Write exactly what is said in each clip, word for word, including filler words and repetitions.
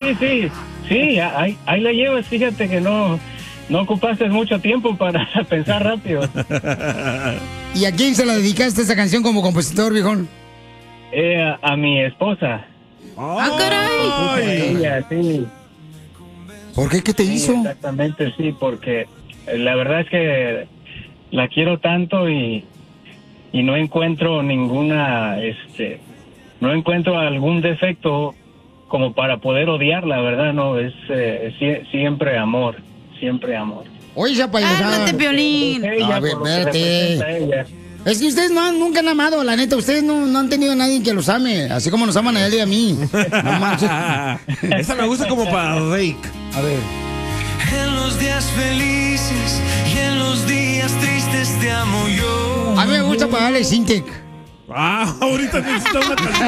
sí, sí, ahí, ahí la llevas, fíjate que no, no ocupaste mucho tiempo para pensar rápido. ¿Y a quién se la dedicaste esa canción como compositor, viejón? Eh, a, a mi esposa. ¡Ah, caray! Ella, sí. ¿Por qué? ¿Qué te Sí, hizo? exactamente, sí, porque la verdad es que la quiero tanto y, y no encuentro ninguna, este, no encuentro algún defecto como para poder odiarla, ¿verdad? No, es eh, sie- siempre amor, siempre amor. Oye, esa payasada. ¡Cálmate, Piolín! Ella, A ver, por lo que espérate. representa ella. Es que ustedes no han- nunca han amado, la neta. Ustedes no, no han tenido a nadie que los ame. Así como nos aman a él y a mí. No manches. Esa me gusta como para Rake. A ver. En los días felices y en los días tristes te amo yo. A mí me gusta para darle Sintec. Ah, ahorita necesito una canción.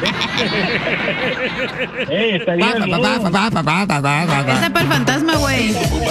Ey, estaría Pa, pa, bien. pa, pa, pa, pa, pa, pa, pa, pa, pa. Esa para el fantasma, güey.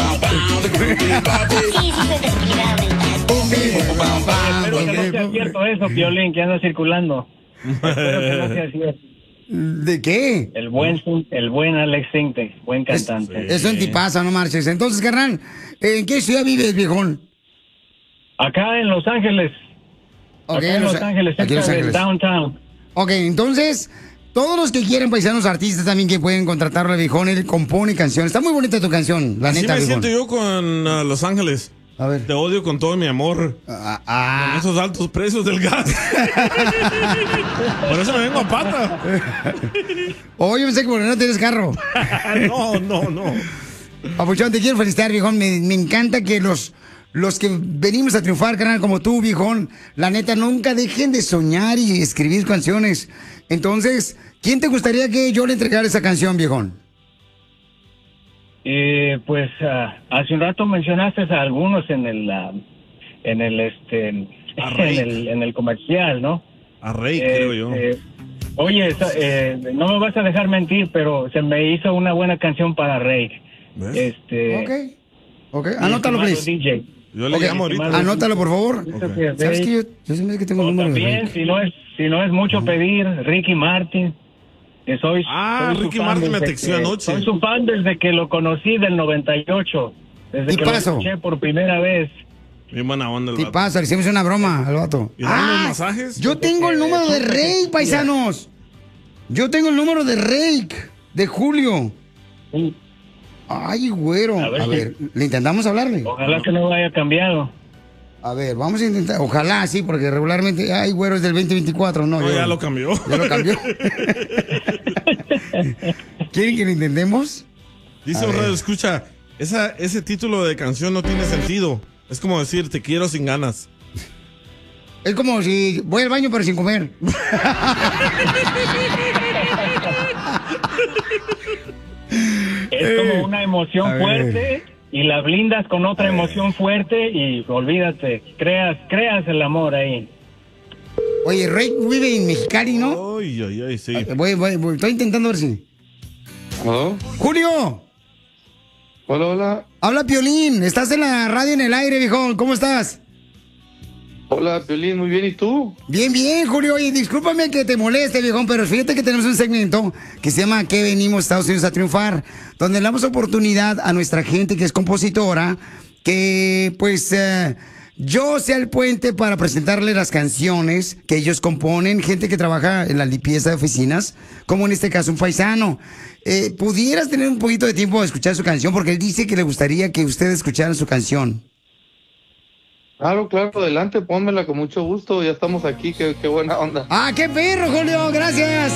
Espero que no sea cierto eso, Piolín, que anda circulando. Espero que no sea cierto. ¿De qué? El buen, el buen Alex Sintek, buen cantante. Es un tipazo, no marches. Entonces, carnal, ¿en qué ciudad vives, viejón? Acá en Los Ángeles. Ok, Acá en Los Ángeles, aquí en Los cerca de Ángeles. downtown. Ok, entonces, todos los que quieren paisanos artistas también que pueden contratarlo al viejón, él compone canciones. Está muy bonita tu canción, la Así neta, me viejón. siento yo con uh, Los Ángeles. A ver. Te odio con todo mi amor. Ah, Con ah. esos altos precios del gas. Por eso me vengo a pata. Oye, pensé que por no tienes carro. No, no, no. Papuchón, te quiero felicitar, viejón. Me, me encanta que los, los que venimos a triunfar, carnal, como tú, viejón, la neta, nunca dejen de soñar y escribir canciones. Entonces, ¿quién te gustaría que yo le entregara esa canción, viejón? Eh, pues ah, hace un rato mencionaste a algunos en el ah, en el este en el, en el comercial, ¿no? A Rey, Eh, creo yo. eh, oye, esa- eh, no me vas a dejar mentir, pero se me hizo una buena canción para Rey. ¿Ves? Este, Ok. Ok, mi anótalo, estimado please. D J. Yo le Ok, llamo ahorita. Anótalo, por favor. Siento que ¿Sabes Rey- qué? Yo, yo se me hace que tengo el o número de también, Rick. si no es si no es mucho pedir, Ricky Martin. Que soy, Ah, soy su Ricky fan Martin me desde texteó que- anoche. Soy su fan desde que lo conocí del noventa y ocho. Desde ¿Y que lo paso? escuché por primera vez. Bien buena onda el ¿Qué vato. pasa? Le hicimos una broma al vato. ¿Y dan los masajes? Yo tengo el número de Rey, paisanos. Yo tengo el número de Rey, de Julio. Sí. Ay, güero. A A ver ver, si- le intentamos hablarle. Ojalá que no haya cambiado. A ver, vamos a intentar. Ojalá, sí, porque regularmente, ay, güero, es del veinte veinticuatro. No, No, yo- ya lo cambió. Ya lo cambió. ¿Quieren que lo intentemos? Dice A un ver. radio, escucha, esa, ese título de canción no tiene sentido. Es como decir, te quiero sin ganas. Es como si voy al baño pero sin comer. Es como una a emoción ver. fuerte y la blindas con otra emoción fuerte y olvídate, creas, creas el amor ahí. Oye, Rey vive en Mexicali, ¿no? Ay, ay, ay, sí. Voy, voy, voy. Estoy intentando ver si. ¿Aló? ¡Julio! Hola, hola. Habla Piolín. Estás en la radio en el aire, viejón. ¿Cómo estás? Hola, Piolín, muy bien, ¿y tú? Bien, bien, Julio. Oye, discúlpame que te moleste, viejón, pero fíjate que tenemos un segmento que se llama ¿Qué venimos Estados Unidos a triunfar? Donde le damos oportunidad a nuestra gente que es compositora, que pues eh, yo sea el puente para presentarle las canciones que ellos componen, gente que trabaja en la limpieza de oficinas, como en este caso un paisano. Eh, ¿Pudieras tener un poquito de tiempo de escuchar su canción? Porque él dice que le gustaría que ustedes escucharan su canción. Claro, claro, adelante, pónmela con mucho gusto, ya estamos aquí, qué, qué buena onda. ¡Ah, qué perro, Julio! ¡Gracias!